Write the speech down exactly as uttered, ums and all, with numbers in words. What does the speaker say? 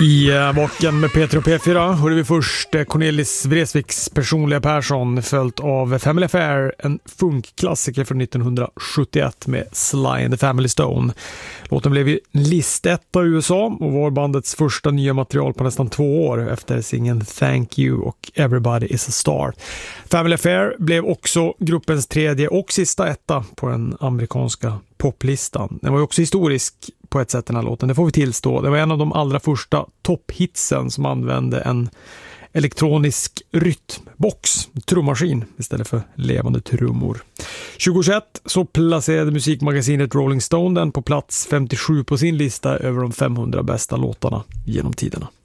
I uh, Vaken med Peter och P fyra hörde vi först uh, Cornelis Vreeswijks Personliga Persson följt av Family Affair, en funkklassiker från nittonhundrasjuttioett med Sly and the Family Stone. Låten blev listetta i U S A och var bandets första nya material på nästan två år efter singeln Thank You och Everybody is a Star. Family Affair blev också gruppens tredje och sista etta på den amerikanska poplistan. Den var ju också historisk på ett sätt, den här låten, det får vi tillstå. Det var en av de allra första topphitsen som använde en elektronisk rytmbox, trummaskin istället för levande trummor. tjugohundratjugoett så placerade musikmagasinet Rolling Stone den på plats femtiosju på sin lista över de femhundra bästa låtarna genom tiderna.